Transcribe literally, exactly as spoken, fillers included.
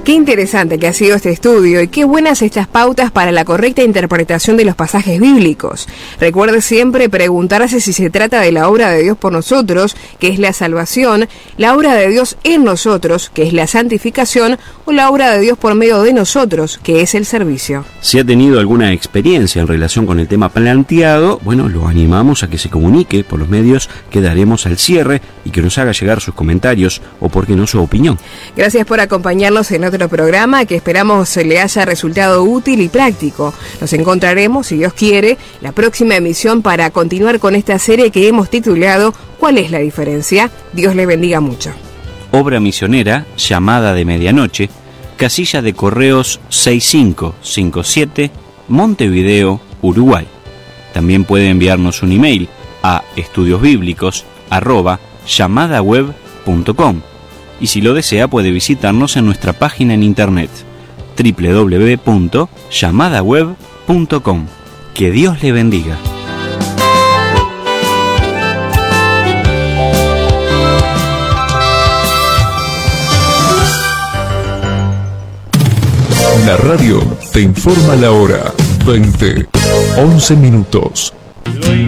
Qué interesante que ha sido este estudio y qué buenas estas pautas para la correcta interpretación de los pasajes bíblicos. Recuerde siempre preguntarse si se trata de la obra de Dios por nosotros, que es la salvación, la obra de Dios en nosotros, que es la santificación, o la obra de Dios por medio de nosotros, que es el servicio. Si ha tenido alguna experiencia en relación con el tema planteado, bueno, lo animamos a que se comunique por los medios que daremos al cierre y que nos haga llegar sus comentarios o, por qué no, su opinión. Gracias por acompañarnos en otro programa que esperamos le haya resultado útil y práctico. Nos encontraremos, si Dios quiere, la próxima emisión para continuar con esta serie que hemos titulado ¿Cuál es la diferencia? Dios le bendiga mucho. Obra misionera, Llamada de Medianoche, casilla de correos seis cinco cinco siete, Montevideo, Uruguay. También puede enviarnos un email a estudiosbíblicos arroba llamadaweb punto com. Y si lo desea puede visitarnos en nuestra página en internet doble u doble u doble u punto llamadaweb punto com. Que Dios le bendiga. La radio te informa la hora. veinte, once minutos.